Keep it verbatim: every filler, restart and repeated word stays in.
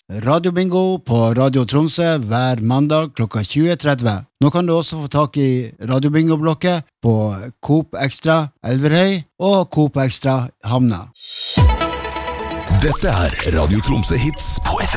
Radio Bingo på Radio Tromsø hver mandag klokka tjue tretti. Nå kan du også få tak i Radio Bingo-blokket på Coop Extra Elverhøy og Coop Extra Hamna. Dette er Radio Tromsø Hits på F